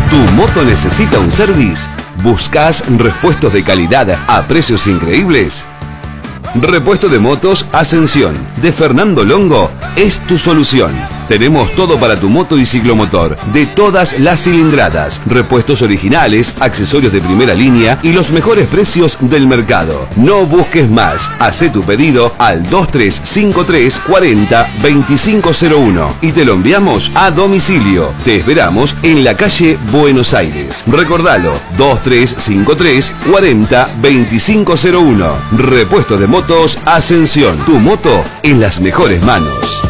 ¿Tu moto necesita un service? ¿Buscas repuestos de calidad a precios increíbles? Repuesto de motos Ascensión de Fernando Longo es tu solución. Tenemos todo para tu moto y ciclomotor, de todas las cilindradas, repuestos originales, accesorios de primera línea y los mejores precios del mercado. No busques más, haz tu pedido al 2353 40 2501 y te lo enviamos a domicilio. Te esperamos en la calle Buenos Aires. Recordalo, 2353 40 2501. Repuesto de motos Ascensión, tu moto en las mejores manos.